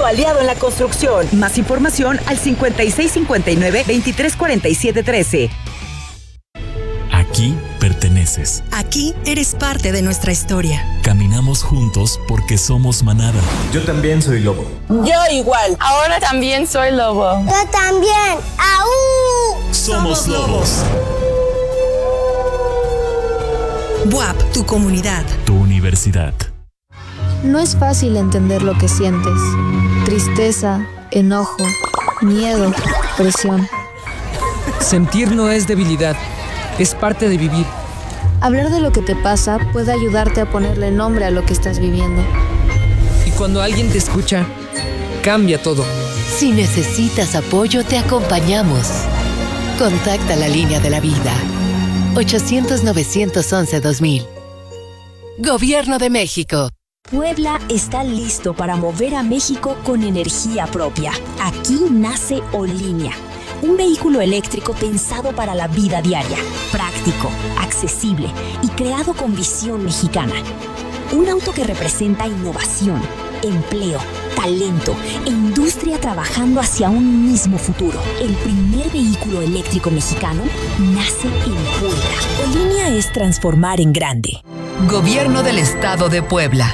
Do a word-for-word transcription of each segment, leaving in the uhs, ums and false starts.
aliado en la construcción. Más información al cincuenta y seis cincuenta y nueve, veintitrés cuarenta y siete trece. Aquí perteneces. Aquí eres parte de nuestra historia. Caminamos juntos porque somos manada. Yo también soy lobo. Yo igual. Ahora también soy lobo. Yo también. ¡Aú! Somos lobos. B U A P, tu comunidad. Tu universidad. No es fácil entender lo que sientes. Tristeza, enojo, miedo, presión. Sentir no es debilidad, es parte de vivir. Hablar de lo que te pasa puede ayudarte a ponerle nombre a lo que estás viviendo. Y cuando alguien te escucha, cambia todo. Si necesitas apoyo, te acompañamos. Contacta la línea de la vida. ochocientos, novecientos once, dos mil. Gobierno de México. Puebla está listo para mover a México con energía propia. Aquí nace Olinia, un vehículo eléctrico pensado para la vida diaria, práctico, accesible y creado con visión mexicana. Un auto que representa innovación, empleo, talento e industria trabajando hacia un mismo futuro. El primer vehículo eléctrico mexicano nace en Puebla. Olinia es transformar en grande. Gobierno del Estado de Puebla.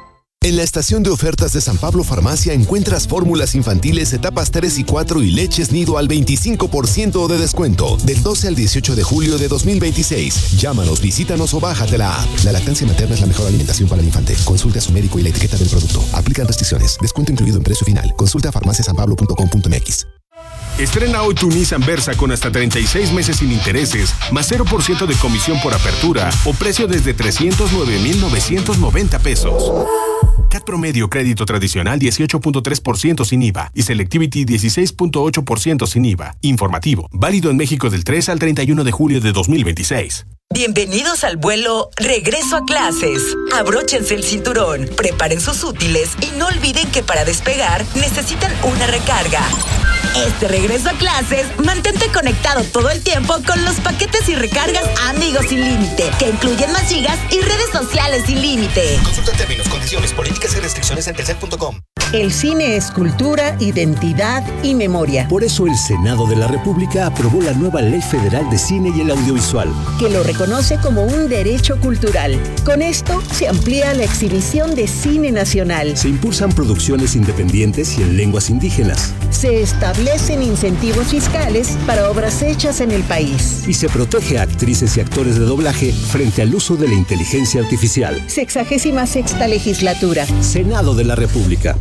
En la estación de ofertas de San Pablo Farmacia encuentras fórmulas infantiles etapas tres y cuatro y leches nido al veinticinco por ciento de descuento. Del doce al dieciocho de julio de dos mil veintiséis. Llámanos, visítanos o bájate la app. La lactancia materna es la mejor alimentación para el infante. Consulte a su médico y la etiqueta del producto. Aplican restricciones. Descuento incluido en precio final. Consulta farmacia san pablo punto com punto m x. Estrena hoy tu Nissan Versa con hasta treinta y seis meses sin intereses, más cero por ciento de comisión por apertura o precio desde trescientos nueve mil novecientos noventa pesos. C A T promedio crédito tradicional dieciocho punto tres por ciento sin I V A y Selectivity dieciséis punto ocho por ciento sin I V A. Informativo, válido en México del tres al treinta y uno de julio de dos mil veintiséis. Bienvenidos al vuelo Regreso a Clases. Abróchense el cinturón, preparen sus útiles y no olviden que para despegar necesitan una recarga. Este regreso a clases, mantente conectado todo el tiempo con los paquetes y recargas Amigos Sin Límite, que incluyen más gigas y redes sociales sin límite. Consulta términos, condiciones, políticas y restricciones en telcel punto com. El cine es cultura, identidad y memoria. Por eso el Senado de la República aprobó la nueva Ley Federal de Cine y el Audiovisual, que lo reconoce como un derecho cultural. Con esto se amplía la exhibición de cine nacional. Se impulsan producciones independientes y en lenguas indígenas. Se establecen incentivos fiscales para obras hechas en el país. Y se protege a actrices y actores de doblaje frente al uso de la inteligencia artificial. Sexagésima sexta legislatura. Senado de la República.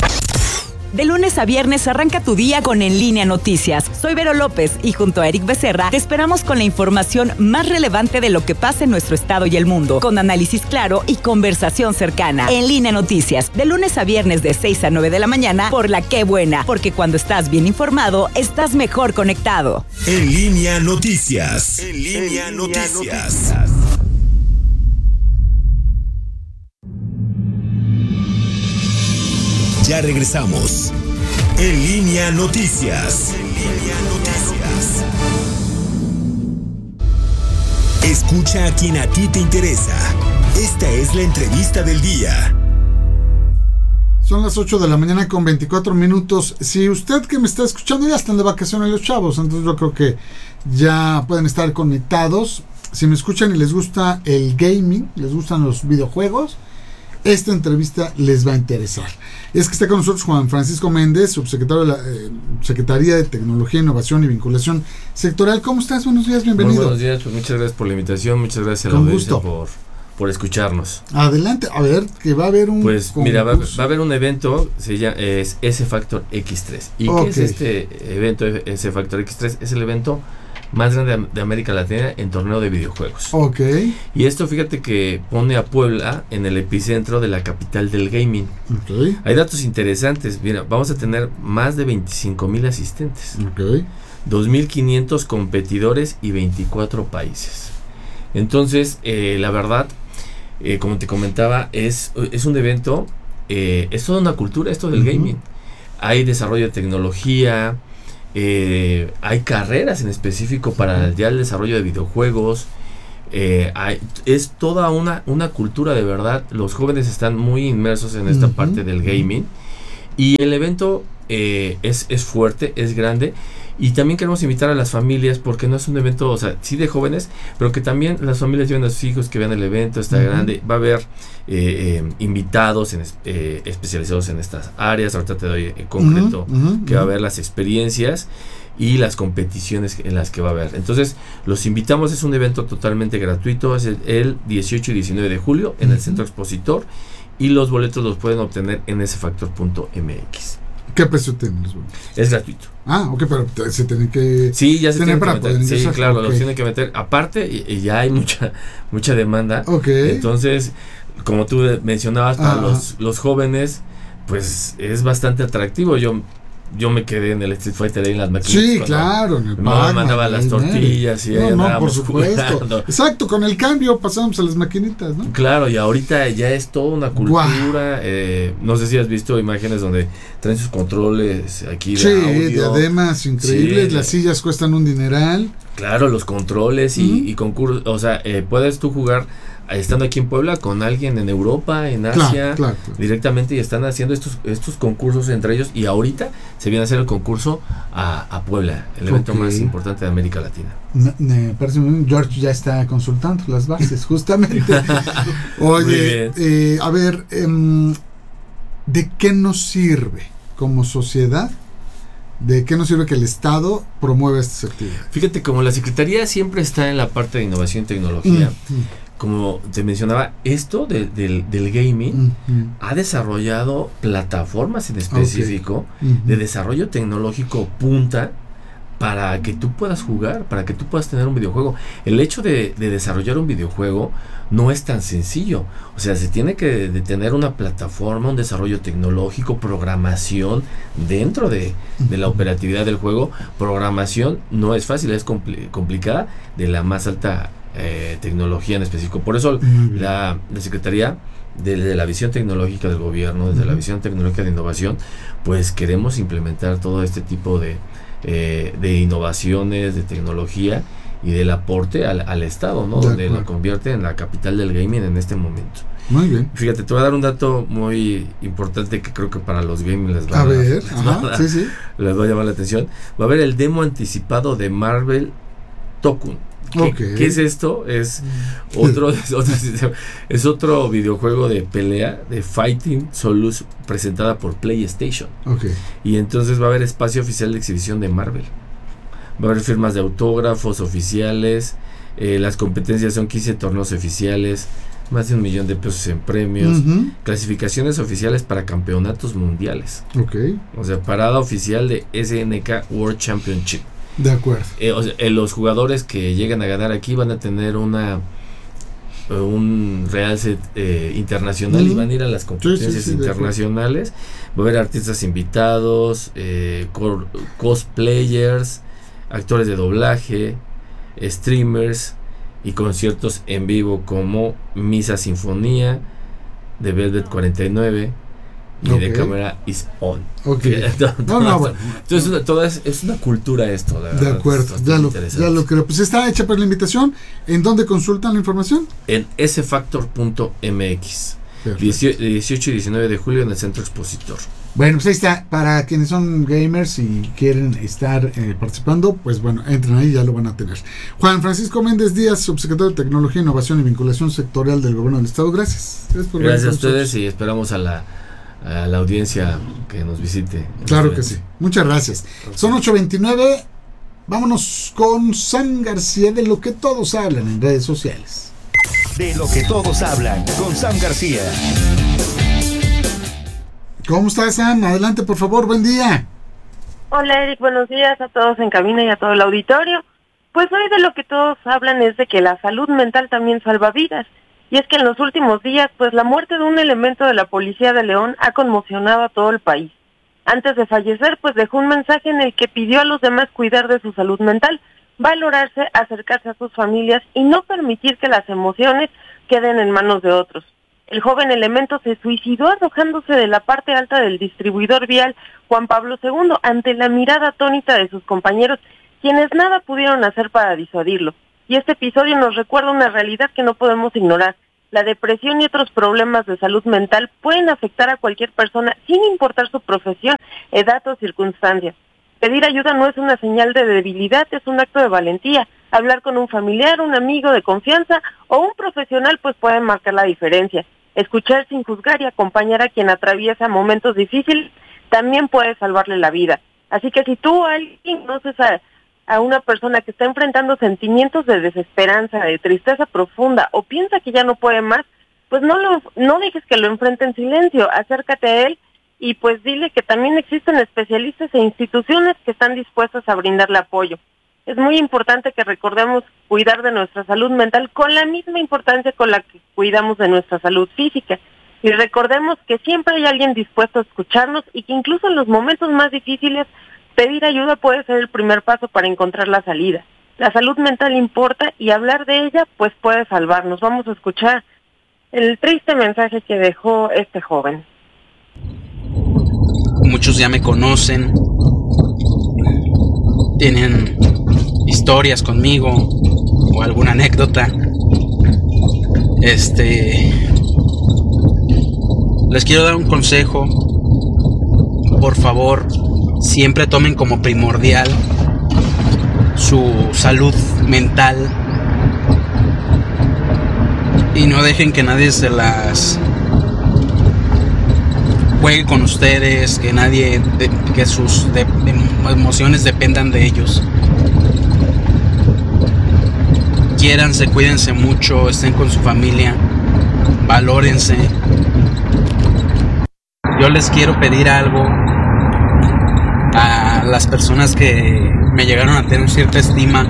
De lunes a viernes arranca tu día con En Línea Noticias. Soy Vero López y junto a Eric Becerra te esperamos con la información más relevante de lo que pasa en nuestro estado y el mundo, con análisis claro y conversación cercana. En Línea Noticias, de lunes a viernes de seis a nueve de la mañana por La Qué Buena, porque cuando estás bien informado, estás mejor conectado. En Línea Noticias. En Línea, en línea Noticias. Noticias. Ya regresamos. En Línea Noticias. En Línea Noticias. Escucha a quien a ti te interesa. Esta es la entrevista del día. Son las ocho de la mañana con veinticuatro minutos. Si usted que me está escuchando ya están de vacaciones los chavos, entonces yo creo que ya pueden estar conectados. Si me escuchan y les gusta el gaming, les gustan los videojuegos, esta entrevista les va a interesar. Es que está con nosotros Juan Francisco Méndez, subsecretario de la eh, Secretaría de Tecnología, Innovación y Vinculación Sectorial. ¿Cómo estás? Buenos días, bienvenido. Muy buenos días, pues muchas gracias por la invitación, muchas gracias a la audiencia por, por escucharnos. Adelante, a ver, que va a haber un Pues concurso. Mira, va, va a haber un evento, se llama, es S Factor X tres. ¿Y okay. qué es este evento S Factor X tres? Es el evento más grande de América Latina en torneo de videojuegos. Ok. Y esto, fíjate que pone a Puebla en el epicentro de la capital del gaming. Ok. Hay datos interesantes. Mira, vamos a tener más de veinticinco mil asistentes. Ok. dos mil quinientos competidores y veinticuatro países. Entonces, eh, la verdad, eh, como te comentaba, es, es un evento, eh, es toda una cultura esto del uh-huh. gaming. Hay desarrollo de tecnología. Eh, hay carreras en específico para ya el desarrollo de videojuegos. Eh, hay, es toda una, una cultura de verdad. Los jóvenes están muy inmersos en esta uh-huh. parte del gaming. Y el evento eh, es, es fuerte, es grande. Y también queremos invitar a las familias, porque no es un evento, o sea, sí de jóvenes, pero que también las familias lleven a sus hijos, que vean el evento, está uh-huh. grande. Va a haber eh, eh, invitados en, eh, especializados en estas áreas. Ahorita te doy en concreto uh-huh, uh-huh, que va a haber las experiencias y las competiciones en las que va a haber. Entonces, los invitamos, es un evento totalmente gratuito, es el, el dieciocho y diecinueve de julio en uh-huh. el Centro Expositor, y los boletos los pueden obtener en ese factor punto m x. ¿Qué precio tienen los boletos? Es gratuito. Ah, ok, pero se tienen que sí, ya se tienen para que meter. Sí, ingresar. claro, Okay. los tienen que meter. Aparte, y, y ya hay mucha mucha demanda. Okay. Entonces, como tú mencionabas, para los, los jóvenes, pues es bastante atractivo. Yo yo me quedé en el Street Fighter ahí en las máquinas. Sí, claro, en el mi mamá mandaba las tortillas y no, ahí no, por supuesto. Jugando. Exacto, con el cambio pasamos a las maquinitas, ¿no? Claro, y ahorita ya es toda una cultura. Eh, no sé si has visto imágenes donde traen sus controles aquí de sí, audio. diademas increíbles, sí, las sillas cuestan un dineral. Claro, los controles y, uh-huh. y concursos, o sea, eh, puedes tú jugar estando aquí en Puebla con alguien en Europa, en Asia, claro, claro, claro. directamente, y están haciendo estos estos concursos entre ellos, y ahorita se viene a hacer el concurso a, a Puebla, el evento okay. más importante de América Latina. Me, me parece muy bien. George ya está consultando las bases, justamente. Oye, eh, a ver, eh, ¿de qué nos sirve como sociedad? ¿De qué nos sirve que el Estado promueva estas actividades? Fíjate, como la Secretaría siempre está en la parte de innovación y tecnología, mm-hmm. como te mencionaba, esto de, de, del gaming mm-hmm. ha desarrollado plataformas en específico okay. mm-hmm. de desarrollo tecnológico punta para que tú puedas jugar, para que tú puedas tener un videojuego. El hecho de, de desarrollar un videojuego no es tan sencillo. O sea, se tiene que de tener una plataforma, un desarrollo tecnológico, programación dentro de, de la operatividad del juego. Programación no es fácil, es compli- complicada, de la más alta eh, tecnología en específico. Por eso la, la Secretaría desde la visión tecnológica del gobierno, desde uh-huh. la visión tecnológica de innovación, pues queremos implementar todo este tipo de Eh, de innovaciones, de tecnología y del aporte al, al Estado, ¿no? Donde lo convierte en la capital del gaming en este momento. Muy bien. Fíjate, te voy a dar un dato muy importante que creo que para los gaming les va a, a ver, les ajá, va a, sí, sí. les va a llamar la atención. Va a haber el demo anticipado de Marvel Token. ¿Qué, okay. ¿Qué es esto? Es otro, es otro es otro videojuego de pelea, de Fighting Solus, presentada por PlayStation. Okay. Y entonces va a haber espacio oficial de exhibición de Marvel. Va a haber firmas de autógrafos oficiales. Eh, las competencias son quince torneos oficiales, más de un millón de pesos en premios, uh-huh. clasificaciones oficiales para campeonatos mundiales. Okay. O sea, parada oficial de S N K World Championship. De acuerdo. Eh, o sea, eh, los jugadores que lleguen a ganar aquí van a tener una un real set eh, internacional uh-huh. y van a ir a las competencias sí, sí, sí, internacionales. Va a haber artistas invitados, eh, cor- cosplayers, actores de doblaje, streamers y conciertos en vivo como Misa Sinfonía de Velvet cuarenta y nueve y okay. de cámara is on. Okay. no, no, bueno. Entonces una, toda es, es una cultura esto, la verdad. De acuerdo, ya lo, ya lo creo. Pues está hecha pues la invitación. ¿En dónde consultan la información? En ese factor punto m x. dieciocho y diecinueve de julio en el Centro Expositor. Bueno, pues ahí está. Para quienes son gamers y quieren estar eh, participando, pues bueno, entren ahí, ya lo van a tener. Juan Francisco Méndez Díaz, subsecretario de Tecnología, Innovación y Vinculación Sectorial del Gobierno del Estado. Gracias. Gracias, por Gracias a ustedes nosotros. Y esperamos a la a la audiencia que nos visite. Claro que sí. Muchas gracias. Son ocho veintinueve. Vámonos con Sam García, de lo que todos hablan en redes sociales. De lo que todos hablan con Sam García. ¿Cómo estás, Sam? Adelante, por favor. Buen día. Hola, Eric. Buenos días a todos en cabina y a todo el auditorio. Pues hoy de lo que todos hablan es de que la salud mental también salva vidas. Y es que en los últimos días, pues la muerte de un elemento de la Policía de León ha conmocionado a todo el país. Antes de fallecer, pues dejó un mensaje en el que pidió a los demás cuidar de su salud mental, valorarse, acercarse a sus familias y no permitir que las emociones queden en manos de otros. El joven elemento se suicidó arrojándose de la parte alta del distribuidor vial Juan Pablo segundo ante la mirada atónita de sus compañeros, quienes nada pudieron hacer para disuadirlo. Y este episodio nos recuerda una realidad que no podemos ignorar. La depresión y otros problemas de salud mental pueden afectar a cualquier persona sin importar su profesión, edad o circunstancias. Pedir ayuda no es una señal de debilidad, es un acto de valentía. Hablar con un familiar, un amigo de confianza o un profesional pues puede marcar la diferencia. Escuchar sin juzgar y acompañar a quien atraviesa momentos difíciles también puede salvarle la vida. Así que si tú a alguien conoces a, a una persona que está enfrentando sentimientos de desesperanza, de tristeza profunda o piensa que ya no puede más, pues no lo, no dejes que lo enfrente en silencio, acércate a él y pues dile que también existen especialistas e instituciones que están dispuestas a brindarle apoyo. Es muy importante que recordemos cuidar de nuestra salud mental con la misma importancia con la que cuidamos de nuestra salud física. Y recordemos que siempre hay alguien dispuesto a escucharnos y que incluso en los momentos más difíciles, pedir ayuda puede ser el primer paso para encontrar la salida. La salud mental importa y hablar de ella pues puede salvarnos. Vamos a escuchar el triste mensaje que dejó este joven. Muchos ya me conocen, tienen historias conmigo o alguna anécdota. Este, les quiero dar un consejo. Por favor, siempre tomen como primordial su salud mental y no dejen que nadie se las juegue con ustedes, que nadie, de, que sus de, de emociones dependan de ellos. Quiéranse, cuídense mucho, estén con su familia, valórense. Yo les quiero pedir algo a las personas que me llegaron a tener cierta estima,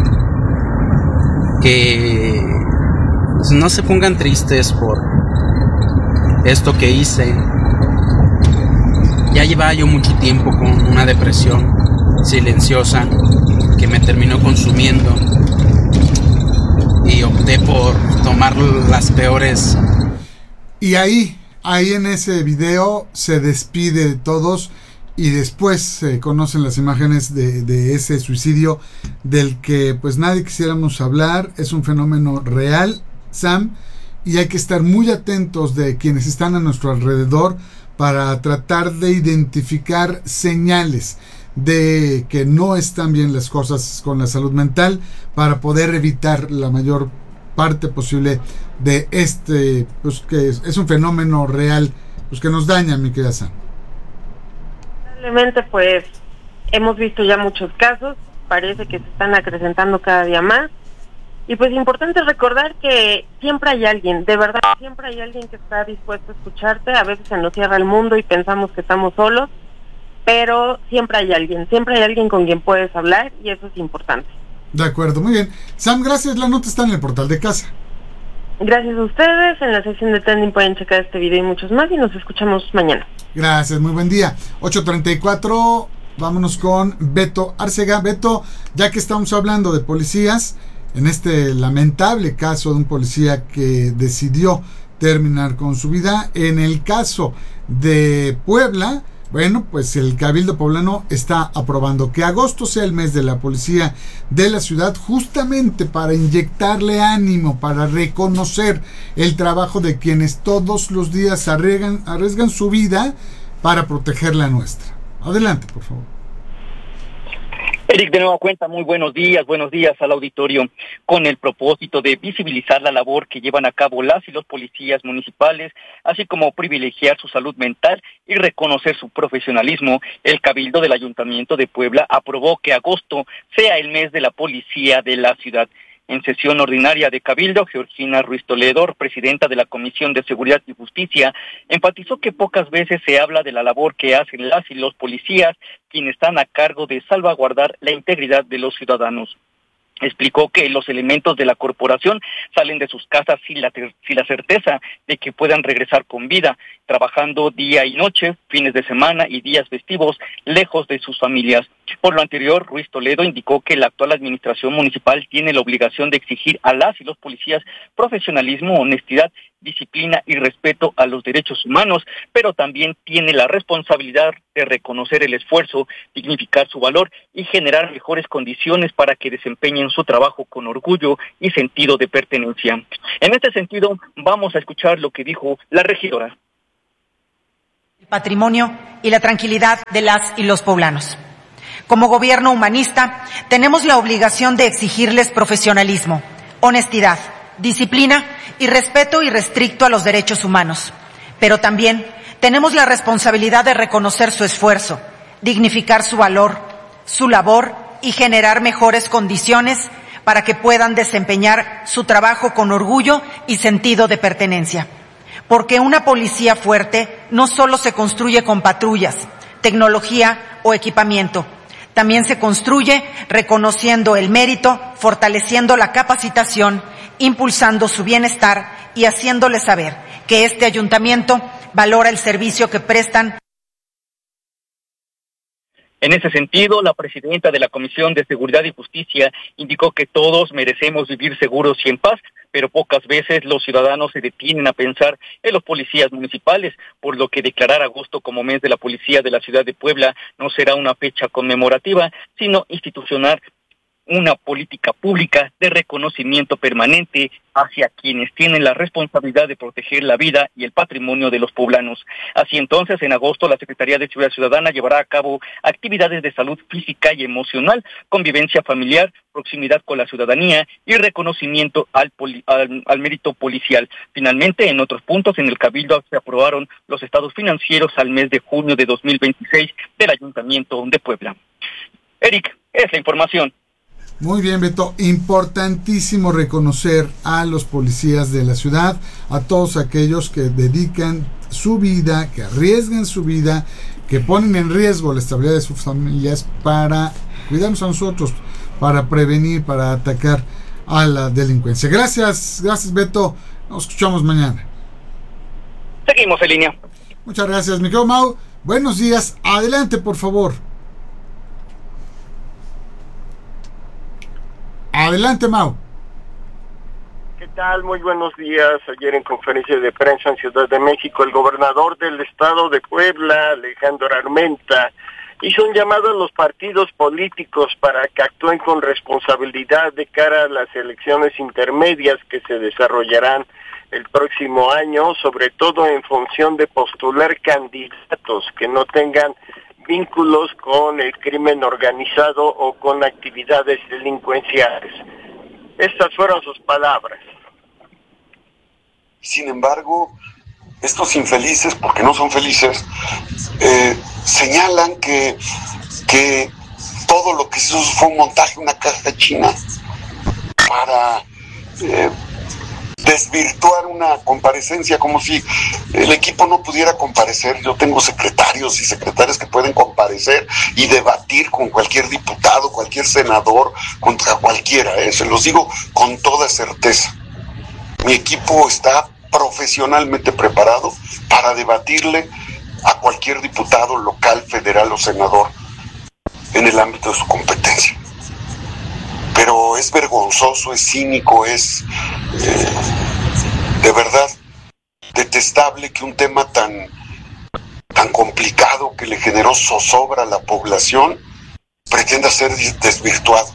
que no se pongan tristes por esto que hice. Ya llevaba yo mucho tiempo con una depresión silenciosa que me terminó consumiendo y opté por tomar las peores. Y ahí, ahí en ese video se despide de todos y después se conocen las imágenes de, de ese suicidio del que pues nadie quisiéramos hablar. Es un fenómeno real, Sam, y hay que estar muy atentos de quienes están a nuestro alrededor para tratar de identificar señales de que no están bien las cosas con la salud mental para poder evitar la mayor parte posible de este, pues que es, es un fenómeno real, pues que nos daña, mi querida Sam. Lamentablemente, pues hemos visto ya muchos casos, parece que se están acrecentando cada día más. Y pues importante recordar que siempre hay alguien, de verdad, siempre hay alguien que está dispuesto a escucharte. A veces se nos cierra el mundo y pensamos que estamos solos, pero siempre hay alguien, siempre hay alguien con quien puedes hablar y eso es importante. De acuerdo, muy bien. Sam, gracias, la nota está en el portal de casa. Gracias a ustedes, en la sección de trending pueden checar este video y muchos más y nos escuchamos mañana. Gracias, muy buen día. ocho treinta y cuatro, vámonos con Beto Arcega. Beto, ya que estamos hablando de policías, en este lamentable caso de un policía que decidió terminar con su vida, en el caso de Puebla, bueno, pues el Cabildo Poblano está aprobando que agosto sea el mes de la policía de la ciudad, justamente para inyectarle ánimo, para reconocer el trabajo de quienes todos los días arriesgan, arriesgan su vida para proteger la nuestra. Adelante, por favor. Eric, de nueva cuenta, muy buenos días, buenos días al auditorio. Con el propósito de visibilizar la labor que llevan a cabo las y los policías municipales, así como privilegiar su salud mental y reconocer su profesionalismo, el Cabildo del Ayuntamiento de Puebla aprobó que agosto sea el mes de la policía de la ciudad. En sesión ordinaria de Cabildo, Georgina Ruiz Toledo, presidenta de la Comisión de Seguridad y Justicia, enfatizó que pocas veces se habla de la labor que hacen las y los policías, quienes están a cargo de salvaguardar la integridad de los ciudadanos. Explicó que los elementos de la corporación salen de sus casas sin la, sin la certeza de que puedan regresar con vida, trabajando día y noche, fines de semana y días festivos, lejos de sus familias. Por lo anterior, Ruiz Toledo indicó que la actual administración municipal tiene la obligación de exigir a las y los policías profesionalismo, honestidad, disciplina y respeto a los derechos humanos, pero también tiene la responsabilidad de reconocer el esfuerzo, dignificar su valor y generar mejores condiciones para que desempeñen su trabajo con orgullo y sentido de pertenencia. En este sentido, vamos a escuchar lo que dijo la regidora. El patrimonio y la tranquilidad de las y los poblanos. Como gobierno humanista, tenemos la obligación de exigirles profesionalismo, honestidad, disciplina y respeto irrestricto a los derechos humanos. Pero también tenemos la responsabilidad de reconocer su esfuerzo, dignificar su valor, su labor y generar mejores condiciones para que puedan desempeñar su trabajo con orgullo y sentido de pertenencia. Porque una policía fuerte no solo se construye con patrullas, tecnología o equipamiento. También se construye reconociendo el mérito, fortaleciendo la capacitación, impulsando su bienestar y haciéndole saber que este ayuntamiento valora el servicio que prestan. En ese sentido, la presidenta de la Comisión de Seguridad y Justicia indicó que todos merecemos vivir seguros y en paz, pero pocas veces los ciudadanos se detienen a pensar en los policías municipales, por lo que declarar agosto como mes de la policía de la ciudad de Puebla no será una fecha conmemorativa, sino institucional, una política pública de reconocimiento permanente hacia quienes tienen la responsabilidad de proteger la vida y el patrimonio de los poblanos. Así entonces, en agosto, la Secretaría de Seguridad Ciudadana llevará a cabo actividades de salud física y emocional, convivencia familiar, proximidad con la ciudadanía y reconocimiento al, poli, al, al mérito policial. Finalmente, en otros puntos, en el Cabildo se aprobaron los estados financieros al mes de junio de dos mil veintiséis del Ayuntamiento de Puebla. Eric, es la información. Muy bien, Beto. Importantísimo reconocer a los policías de la ciudad, a todos aquellos que dedican su vida, que arriesgan su vida, que ponen en riesgo la estabilidad de sus familias para cuidarnos a nosotros, para prevenir, para atacar a la delincuencia. Gracias, gracias, Beto. Nos escuchamos mañana. Seguimos en línea. Muchas gracias, mi querido Mau. Buenos días. Adelante, por favor. Adelante, Mau. ¿Qué tal? Muy buenos días. Ayer en conferencia de prensa en Ciudad de México, el gobernador del estado de Puebla, Alejandro Armenta, hizo un llamado a los partidos políticos para que actúen con responsabilidad de cara a las elecciones intermedias que se desarrollarán el próximo año, sobre todo en función de postular candidatos que no tengan vínculos con el crimen organizado o con actividades delincuenciales. Estas fueron sus palabras. Sin embargo, estos infelices, porque no son felices, eh, señalan que, que todo lo que se hizo fue un montaje, una caja china para eh, desvirtuar una comparecencia, como si el equipo no pudiera comparecer. Yo tengo secretarios y secretarias que pueden comparecer y debatir con cualquier diputado, cualquier senador, contra cualquiera, ¿eh? Se los digo con toda certeza. Mi equipo está profesionalmente preparado para debatirle a cualquier diputado local, federal o senador en el ámbito de su competencia. Pero es vergonzoso, es cínico, es eh, de verdad detestable que un tema tan, tan complicado que le generó zozobra a la población pretenda ser desvirtuado.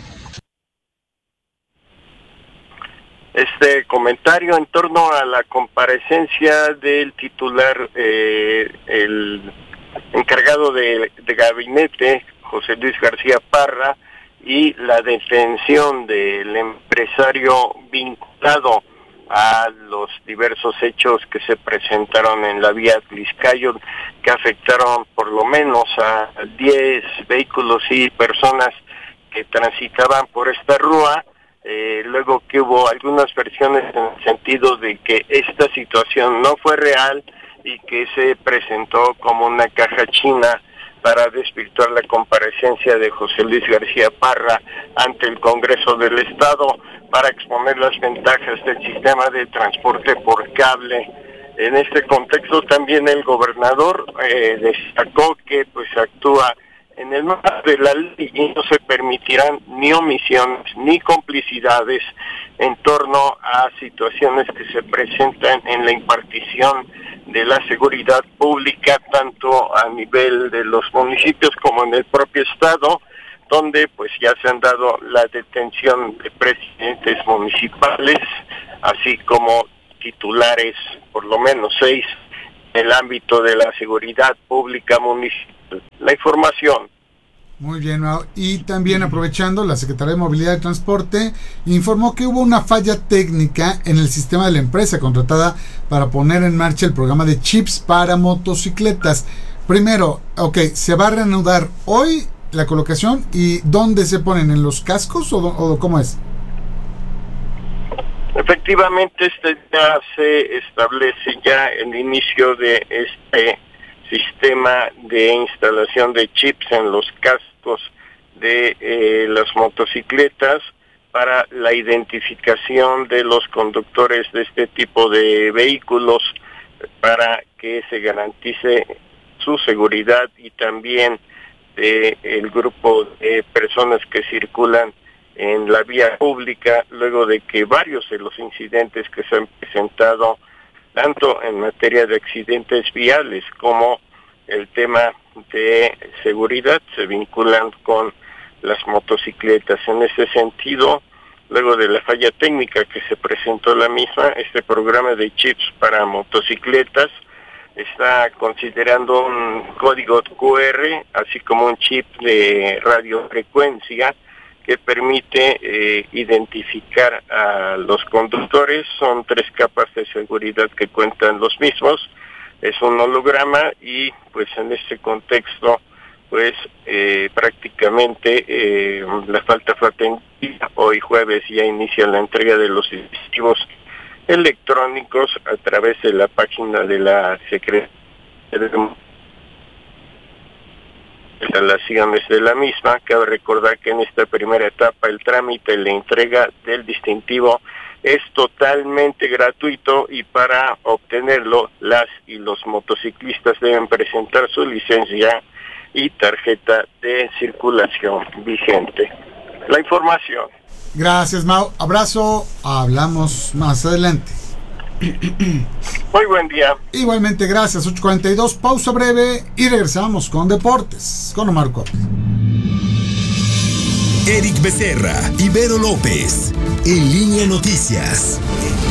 Este comentario en torno a la comparecencia del titular, eh, el encargado de, de gabinete, José Luis García Parra, y la detención del empresario vinculado a los diversos hechos que se presentaron en la vía Tliscayo, que afectaron por lo menos a diez vehículos y personas que transitaban por esta rúa, eh, luego que hubo algunas versiones en el sentido de que esta situación no fue real y que se presentó como una caja china para desvirtuar la comparecencia de José Luis García Parra ante el Congreso del Estado para exponer las ventajas del sistema de transporte por cable. En este contexto también el gobernador eh, destacó que pues actúa en el marco de la ley y no se permitirán ni omisiones ni complicidades en torno a situaciones que se presentan en la impartición de la seguridad pública, tanto a nivel de los municipios como en el propio estado, donde pues ya se han dado la detención de presidentes municipales, así como titulares, por lo menos seis, en el ámbito de la seguridad pública municipal. La información. Muy bien, Mau. Y también aprovechando, la Secretaría de Movilidad y Transporte informó que hubo una falla técnica en el sistema de la empresa contratada para poner en marcha el programa de chips para motocicletas. Primero, ok, ¿se va a reanudar hoy la colocación y dónde se ponen? ¿En los cascos o, o cómo es? Efectivamente, este ya se establece ya el inicio de este sistema de instalación de chips en los cascos de eh, las motocicletas para la identificación de los conductores de este tipo de vehículos, para que se garantice su seguridad y también de el grupo de personas que circulan en la vía pública, luego de que varios de los incidentes que se han presentado tanto en materia de accidentes viales como el tema de seguridad se vinculan con las motocicletas. En ese sentido, luego de la falla técnica que se presentó la misma, este programa de chips para motocicletas está considerando un código Q R, así como un chip de radiofrecuencia que permite eh, identificar a los conductores. Son tres capas de seguridad que cuentan los mismos, es un holograma y pues en este contexto pues eh, prácticamente eh, la falta fue atendida. Hoy jueves ya inicia la entrega de los dispositivos electrónicos a través de la página de la Secretaría de instalaciones de la misma. Cabe recordar que en esta primera etapa el trámite y la entrega del distintivo es totalmente gratuito y para obtenerlo las y los motociclistas deben presentar su licencia y tarjeta de circulación vigente. La información. Gracias, Mau. Abrazo. Hablamos más adelante. Muy buen día. Igualmente, gracias. ocho cuarenta y dos, pausa breve y regresamos con Deportes con Omar Cortés. Eric Becerra, Ibero López, En Línea Noticias.